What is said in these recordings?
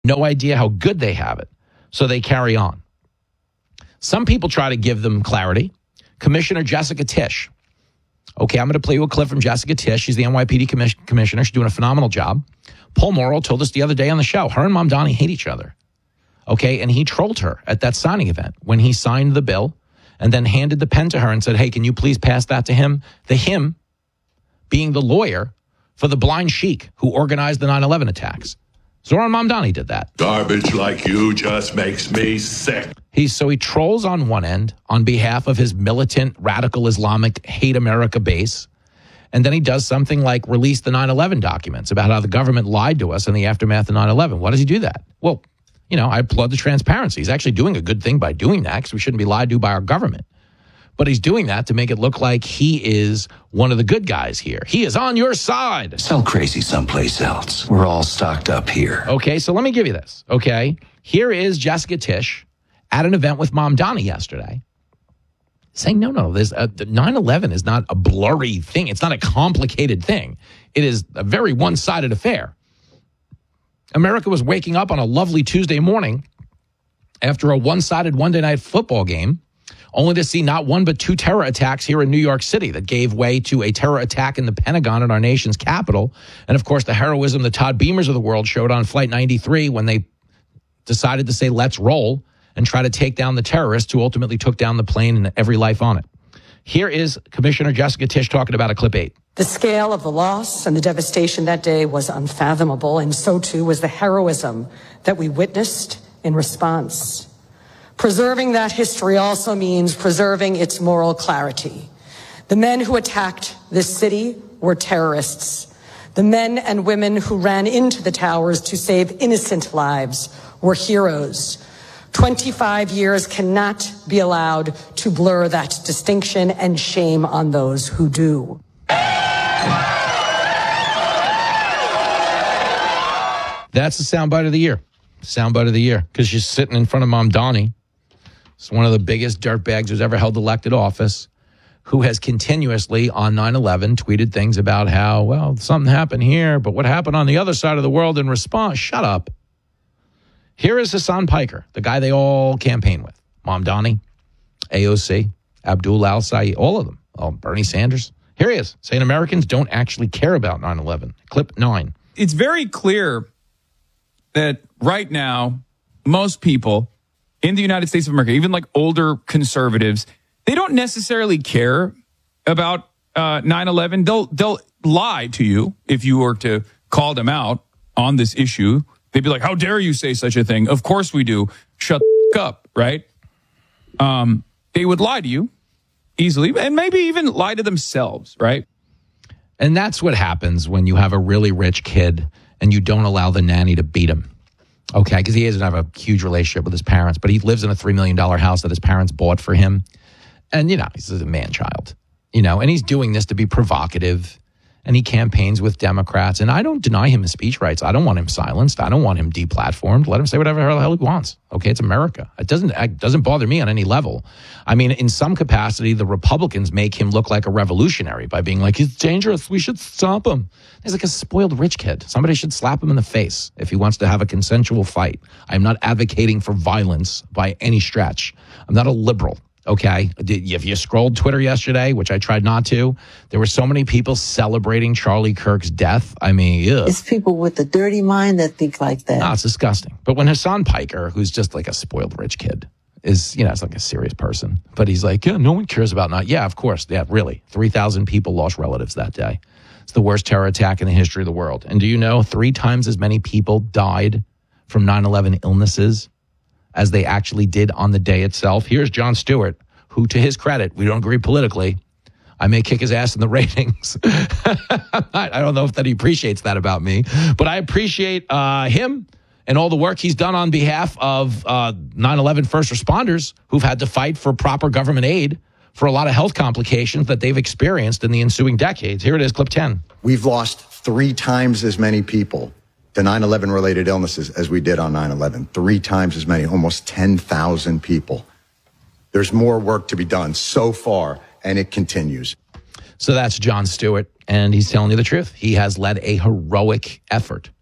No idea how good they have it. So they carry on. Some people try to give them clarity. Commissioner Jessica Tisch. Okay, I'm going to play you a clip from Jessica Tisch. She's the NYPD commissioner. She's doing a phenomenal job. Paul Morrell told us the other day on the show, her and Mamdani hate each other. Okay, and he trolled her at that signing event when he signed the bill and then handed the pen to her and said, hey, can you please pass that to him? The him being the lawyer for the blind sheik who organized the 9/11 attacks. Zohran Mamdani did that. Garbage like you just makes me sick. He trolls on one end on behalf of his militant, radical Islamic, hate America base. And then he does something like release the 9/11 documents about how the government lied to us in the aftermath of 9/11. Why does he do that? Well, I applaud the transparency. He's actually doing a good thing by doing that because we shouldn't be lied to by our government. But he's doing that to make it look like he is one of the good guys here. He is on your side. Sell crazy someplace else. We're all stocked up here. Okay, so let me give you this, okay? Here is Jessica Tisch at an event with Mamdani yesterday saying, no, there's 9/11 is not a blurry thing. It's not a complicated thing. It is a very one-sided affair. America was waking up on a lovely Tuesday morning after a one-sided Monday night football game, only to see not one but two terror attacks here in New York City that gave way to a terror attack in the Pentagon in our nation's capital. And, of course, the heroism the Todd Beamers of the world showed on Flight 93 when they decided to say, let's roll, and try to take down the terrorists who ultimately took down the plane and every life on it. Here is Commissioner Jessica Tisch talking about a clip 8. The scale of the loss and the devastation that day was unfathomable, and so too was the heroism that we witnessed in response. Preserving that history also means preserving its moral clarity. The men who attacked this city were terrorists. The men and women who ran into the towers to save innocent lives were heroes. 25 years cannot be allowed to blur that distinction, and shame on those who do. That's the soundbite of the year. Soundbite of the year. Because she's sitting in front of Mamdani. It's one of the biggest dirtbags who's ever held elected office, who has continuously on 9/11 tweeted things about how, well, something happened here, but what happened on the other side of the world in response? Shut up. Here is Hassan Piker, the guy they all campaign with. Mamdani, AOC, Abdul al-Sayed, all of them. Oh, Bernie Sanders. Here he is, saying Americans don't actually care about 9/11. Clip 9. It's very clear that right now, most people in the United States of America, even like older conservatives, they don't necessarily care about 9/11. They'll lie to you if you were to call them out on this issue. They'd be like, how dare you say such a thing? Of course we do. Shut the up, right? They would lie to you easily and maybe even lie to themselves, right? And that's what happens when you have a really rich kid and you don't allow the nanny to beat him. Okay, because he doesn't have a huge relationship with his parents, but he lives in a $3 million house that his parents bought for him. And, he's a man-child, and he's doing this to be provocative. And he campaigns with Democrats. And I don't deny him his speech rights. I don't want him silenced. I don't want him deplatformed. Let him say whatever the hell he wants. Okay, it's America. It doesn't bother me on any level. I mean, in some capacity, the Republicans make him look like a revolutionary by being like, he's dangerous. We should stop him. He's like a spoiled rich kid. Somebody should slap him in the face if he wants to have a consensual fight. I'm not advocating for violence by any stretch. I'm not a liberal. Okay, if you scrolled Twitter yesterday, which I tried not to, there were so many people celebrating Charlie Kirk's death. I mean, ugh. It's people with a dirty mind that think like that. No, it's disgusting. But when Hassan Piker, who's just like a spoiled rich kid, is, it's like a serious person. But he's like, yeah, no one cares about not. Yeah, of course. Yeah, really. 3,000 people lost relatives that day. It's the worst terror attack in the history of the world. And do you know 3 times as many people died from 9/11 illnesses as they actually did on the day itself? Here's Jon Stewart, who, to his credit, we don't agree politically. I may kick his ass in the ratings. I don't know if that he appreciates that about me, but I appreciate him and all the work he's done on behalf of 9/11 first responders who've had to fight for proper government aid for a lot of health complications that they've experienced in the ensuing decades. Here it is, clip 10. We've lost 3 times as many people to 9/11 related illnesses as we did on 9/11. 3 times as many, almost 10,000 people. There's more work to be done so far, and it continues. So that's Jon Stewart, and he's telling you the truth. He has led a heroic effort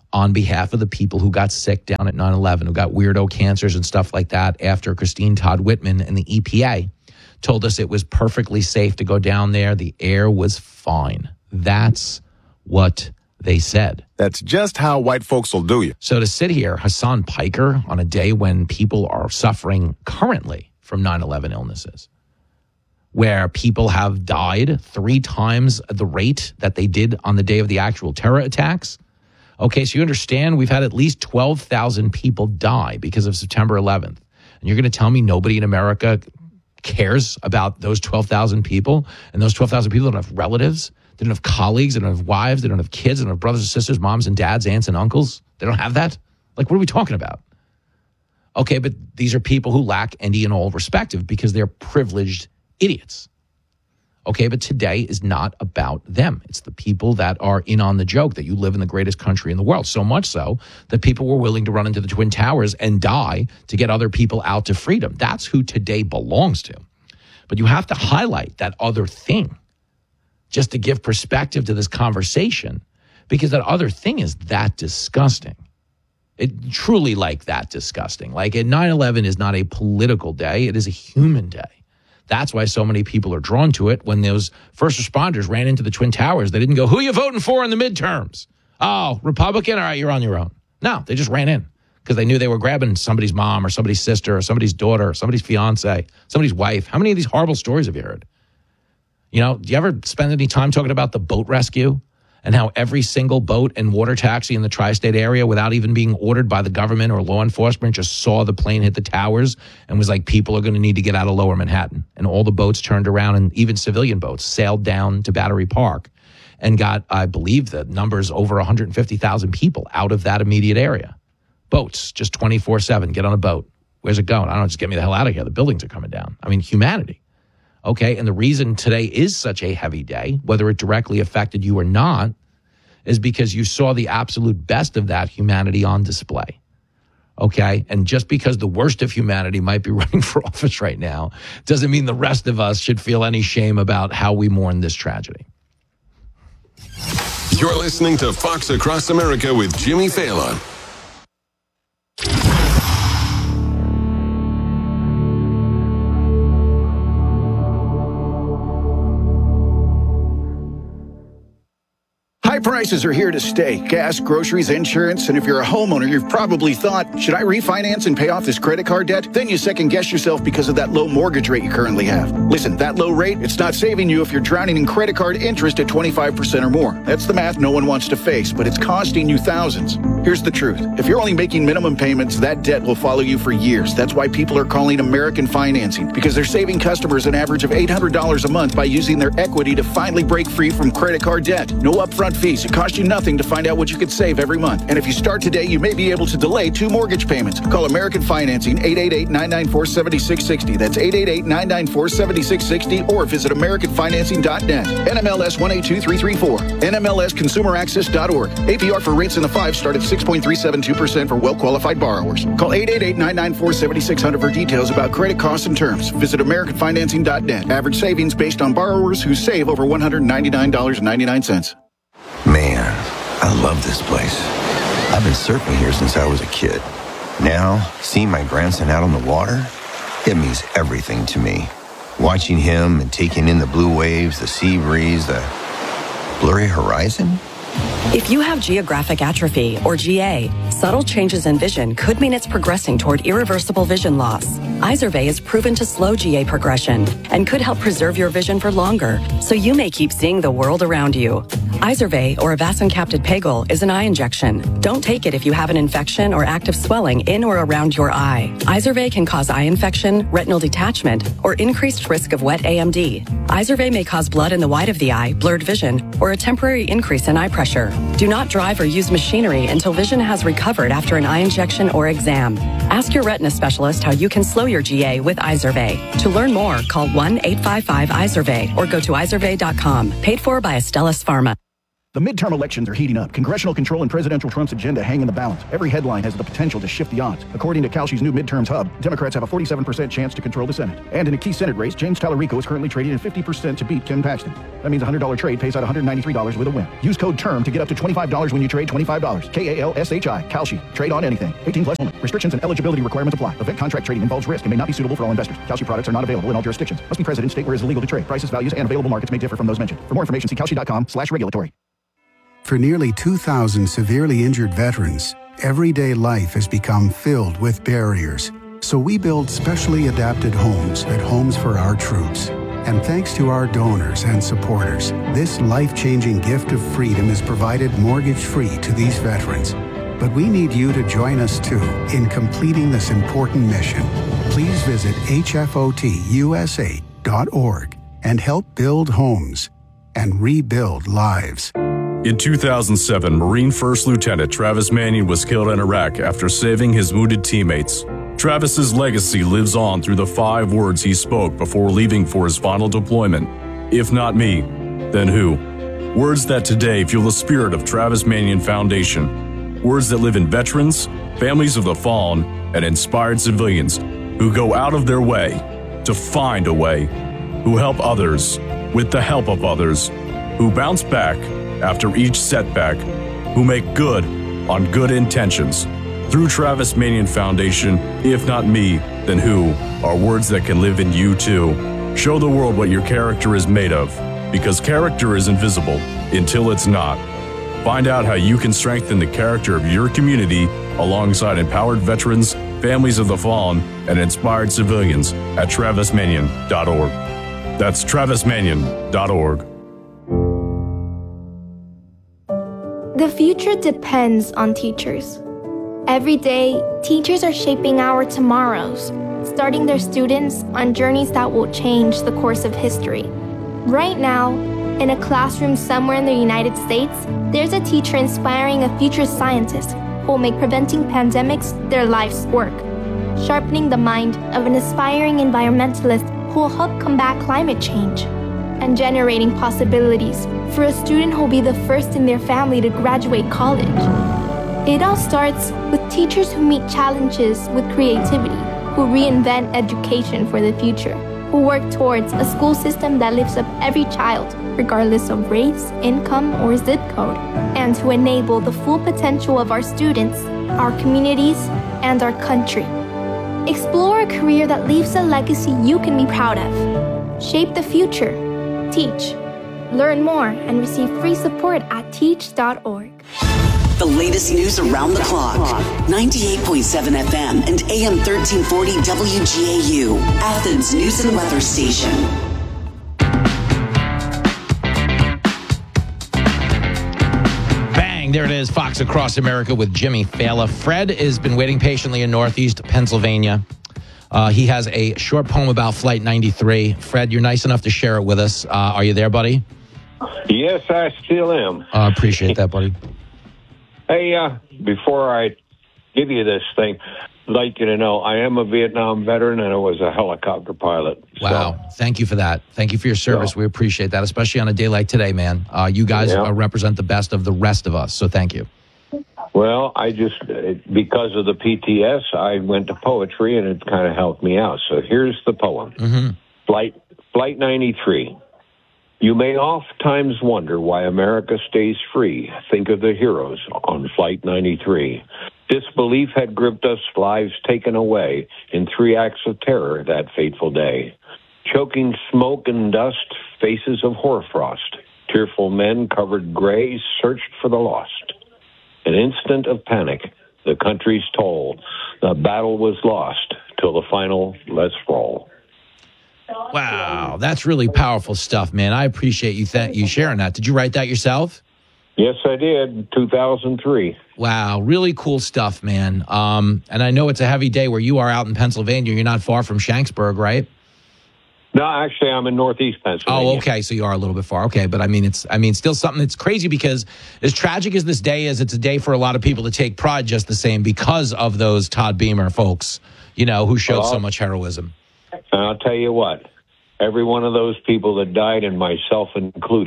on behalf of the people who got sick down at 9/11, who got weirdo cancers and stuff like that after Christine Todd Whitman and the EPA told us it was perfectly safe to go down there. The air was fine. That's what they said. That's just how white folks will do you. So to sit here, Hassan Piker, on a day when people are suffering currently from 9/11 illnesses, where people have died 3 times the rate that they did on the day of the actual terror attacks. Okay, so you understand we've had at least 12,000 people die because of September 11th. And you're going to tell me nobody in America cares about those 12,000 people? And those 12,000 people don't have relatives? They don't have colleagues? They don't have wives? They don't have kids? They don't have brothers and sisters, moms and dads, aunts and uncles? They don't have that? Like, what are we talking about? Okay, but these are people who lack any and all perspective because they're privileged idiots. Okay, but today is not about them. It's the people that are in on the joke that you live in the greatest country in the world. So much so that people were willing to run into the Twin Towers and die to get other people out to freedom. That's who today belongs to. But you have to highlight that other thing just to give perspective to this conversation, because that other thing is that disgusting. It truly like that disgusting. Like 9/11 is not a political day. It is a human day. That's why so many people are drawn to it. When those first responders ran into the Twin Towers, they didn't go, who are you voting for in the midterms? Oh, Republican? All right, you're on your own. No, they just ran in because they knew they were grabbing somebody's mom or somebody's sister or somebody's daughter or somebody's fiance, somebody's wife. How many of these horrible stories have you heard? You know, do you ever spend any time talking about the boat rescue and how every single boat and water taxi in the tri-state area, without even being ordered by the government or law enforcement, just saw the plane hit the towers and was like, people are going to need to get out of Lower Manhattan. And all the boats turned around, and even civilian boats sailed down to Battery Park and got, I believe, the numbers over 150,000 people out of that immediate area. Boats, just 24/7, get on a boat. Where's it going? I don't know, just get me the hell out of here. The buildings are coming down. I mean, humanity. Okay, and the reason today is such a heavy day, whether it directly affected you or not, is because you saw the absolute best of that humanity on display. Okay, and just because the worst of humanity might be running for office right now doesn't mean the rest of us should feel any shame about how we mourn this tragedy. You're listening to Fox Across America with Jimmy Fallon. High prices are here to stay. Gas, groceries, insurance, and if you're a homeowner, you've probably thought, should I refinance and pay off this credit card debt? Then you second guess yourself because of that low mortgage rate you currently have. Listen, that low rate, it's not saving you if you're drowning in credit card interest at 25% or more. That's the math no one wants to face, but it's costing you thousands. Here's the truth. If you're only making minimum payments, that debt will follow you for years. That's why people are calling American Financing, because they're saving customers an average of $800 a month by using their equity to finally break free from credit card debt. No upfront fees. It costs you nothing to find out what you could save every month. And if you start today, you may be able to delay 2 mortgage payments. Call American Financing, 888-994-7660. That's 888-994-7660, or visit AmericanFinancing.net. NMLS 182334. NMLSConsumerAccess.org. APR for rates in the 5 start at 6.372% for well-qualified borrowers. Call 888-994-7600 for details about credit costs and terms. Visit AmericanFinancing.net. Average savings based on borrowers who save over $199.99. Man, I love this place. I've been surfing here since I was a kid. Now, seeing my grandson out on the water, it means everything to me. Watching him and taking in the blue waves, the sea breeze, the blurry horizon. If you have geographic atrophy, or GA, subtle changes in vision could mean it's progressing toward irreversible vision loss. Izervay is proven to slow GA progression and could help preserve your vision for longer, so you may keep seeing the world around you. Izervay, or avacincaptad pegol, is an eye injection. Don't take it if you have an infection or active swelling in or around your eye. Izervay can cause eye infection, retinal detachment, or increased risk of wet AMD. Izervay may cause blood in the white of the eye, blurred vision, or a temporary increase in eye pressure. Do not drive or use machinery until vision has recovered after an eye injection or exam. Ask your retina specialist how you can slow your GA with Izervay. To learn more, call 1-855-IZERVAY or go to izervay.com. Paid for by Astellas Pharma. The midterm elections are heating up. Congressional control and presidential Trump's agenda hang in the balance. Every headline has the potential to shift the odds. According to Kalshi's new midterms hub, Democrats have a 47% chance to control the Senate. And in a key Senate race, James Tallarico is currently trading at 50% to beat Ken Paxton. That means a $100 trade pays out $193 with a win. Use code TERM to get up to $25 when you trade $25. KALSHI. Kalshi. Trade on anything. 18 plus only. Restrictions and eligibility requirements apply. Event contract trading involves risk and may not be suitable for all investors. Kalshi products are not available in all jurisdictions. Must be present in state where it is illegal to trade. Prices, values, and available markets may differ from those mentioned. For more information, see kalshi.com/regulatory. For nearly 2,000 severely injured veterans, everyday life has become filled with barriers. So we build specially adapted homes at Homes for Our Troops. And thanks to our donors and supporters, this life-changing gift of freedom is provided mortgage-free to these veterans. But we need you to join us too in completing this important mission. Please visit hfotusa.org and help build homes and rebuild lives. In 2007, Marine First Lieutenant Travis Manion was killed in Iraq after saving his wounded teammates. Travis's legacy lives on through the 5 words he spoke before leaving for his final deployment. If not me, then who? Words that today fuel the spirit of Travis Manion Foundation. Words that live in veterans, families of the fallen, and inspired civilians who go out of their way to find a way, who help others with the help of others, who bounce back after each setback, who make good on good intentions. Through Travis Manion Foundation, if not me, then who, are words that can live in you too. Show the world what your character is made of, because character is invisible until it's not. Find out how you can strengthen the character of your community alongside empowered veterans, families of the fallen, and inspired civilians at travismanion.org. That's travismanion.org. The future depends on teachers. Every day, teachers are shaping our tomorrows, starting their students on journeys that will change the course of history. Right now, in a classroom somewhere in the United States, there's a teacher inspiring a future scientist who will make preventing pandemics their life's work, sharpening the mind of an aspiring environmentalist who will help combat climate change, and generating possibilities for a student who will be the first in their family to graduate college. It all starts with teachers who meet challenges with creativity, who reinvent education for the future, who work towards a school system that lifts up every child, regardless of race, income, or zip code, and who enable the full potential of our students, our communities, and our country. Explore a career that leaves a legacy you can be proud of. Shape the future. Teach. Learn more and receive free support at teach.org. The latest news around the clock. 98.7 FM and AM 1340 WGAU, Athens News and Weather Station. Bang, there it is, Fox Across America with Jimmy Fallon. Fred has been waiting patiently in Northeast Pennsylvania. He has a short poem about Flight 93. Fred, you're nice enough to share it with us. Are you there, buddy? Yes, I still am. Appreciate that, buddy. Hey, before I give you this thing, I'd like you to know I am a Vietnam veteran and I was a helicopter pilot. Wow. Thank you for that. Thank you for your service. We appreciate that, especially on a day like today, man. You guys represent the best of the rest of us, so thank you. Well, I just, because of the PTS, I went to poetry and it kind of helped me out. So here's the poem. Flight 93. You may oft times wonder why America stays free. Think of the heroes on Flight 93. Disbelief had gripped us, lives taken away in 3 acts of terror that fateful day. Choking smoke and dust, faces of hoarfrost. Tearful men covered gray searched for the lost. An instant of panic, the country's toll. The battle was lost till the final let's roll. Wow, that's really powerful stuff, man. I appreciate you you sharing that. Did you write that yourself? Yes, I did, 2003. Wow, really cool stuff, man. And I know it's a heavy day where you are out in Pennsylvania. You're not far from Shanksburg, right? No, actually, I'm in Northeast Pennsylvania. Oh, okay, so you are a little bit far. Okay, but I mean, still something that's crazy because as tragic as this day is, it's a day for a lot of people to take pride just the same because of those Todd Beamer folks, who showed so much heroism. And I'll tell you what, every one of those people that died, and myself included,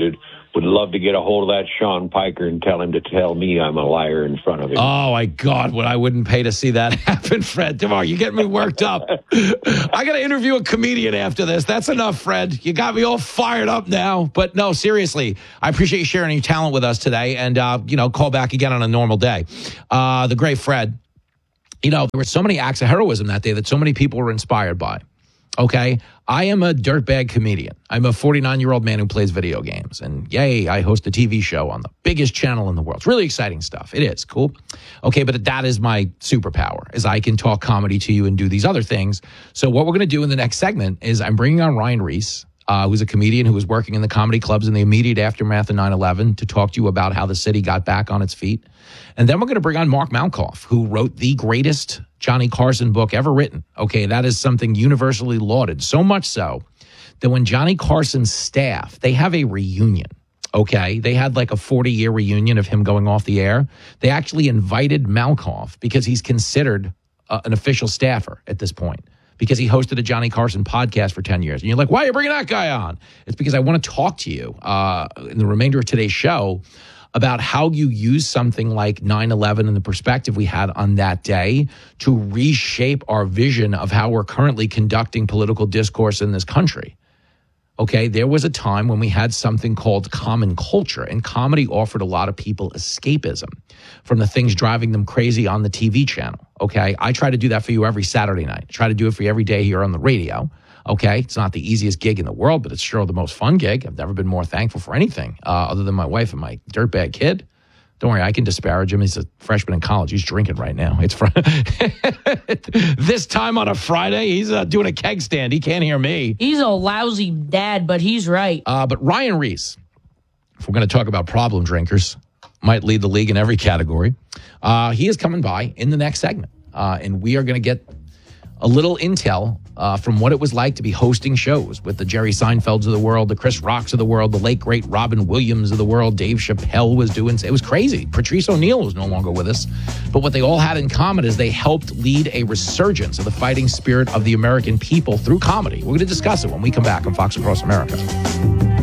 would love to get a hold of that Sean Piker and tell him to tell me I'm a liar in front of him. Oh, my God, what I wouldn't pay to see that happen, Fred. Tomorrow, you get me worked up. I got to interview a comedian after this. That's enough, Fred. You got me all fired up now. But no, seriously, I appreciate you sharing your talent with us today. And, call back again on a normal day. The great Fred. There were so many acts of heroism that day that so many people were inspired by. Okay, I am a dirtbag comedian. I'm a 49-year-old man who plays video games. And yay, I host a TV show on the biggest channel in the world. It's really exciting stuff. It is cool. Okay, but that is my superpower, is I can talk comedy to you and do these other things. So what we're going to do in the next segment is I'm bringing on Ryan Reese, who's a comedian who was working in the comedy clubs in the immediate aftermath of 9/11 to talk to you about how the city got back on its feet. And then we're going to bring on Mark Malkoff, who wrote the greatest Johnny Carson book ever written. Okay, that is something universally lauded, so much so that when Johnny Carson's staff, they have a reunion. Okay, they had like a 40-year reunion of him going off the air. They actually invited Malkoff because he's considered an official staffer at this point, because he hosted a Johnny Carson podcast for 10 years. And you're like, why are you bringing that guy on? It's because I want to talk to you in the remainder of today's show about how you use something like 9/11 and the perspective we had on that day to reshape our vision of how we're currently conducting political discourse in this country. Okay, there was a time when we had something called common culture, and comedy offered a lot of people escapism from the things driving them crazy on the TV channel. Okay, I try to do that for you every Saturday night. I try to do it for you every day here on the radio. Okay, it's not the easiest gig in the world, but it's sure the most fun gig. I've never been more thankful for anything other than my wife and my dirtbag kid. Don't worry, I can disparage him. He's a freshman in college. He's drinking right now. It's this time on a Friday, he's doing a keg stand. He can't hear me. He's a lousy dad, but he's right. But Ryan Reese, if we're going to talk about problem drinkers, might lead the league in every category. He is coming by in the next segment, and we are going to get a little intel from what it was like to be hosting shows with the Jerry Seinfelds of the world, the Chris Rocks of the world, the late, great Robin Williams of the world. Dave Chappelle was doing, it was crazy. Patrice O'Neal was no longer with us. But what they all had in common is they helped lead a resurgence of the fighting spirit of the American people through comedy. We're going to discuss it when we come back on Fox Across America.